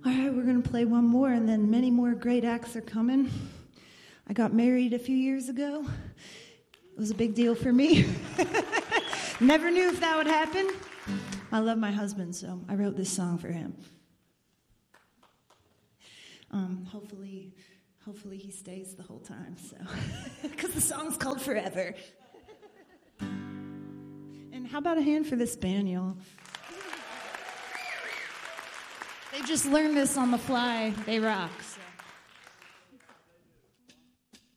All right, we're going to play one more, and then many more great acts are coming. I got married a few years ago. It was a big deal for me. Never knew if that would happen. I love my husband, so I wrote this song for him. Hopefully he stays the whole time, so because the song's called Forever. And how about a hand for this band, y'all? They just learned this on the fly. They rock.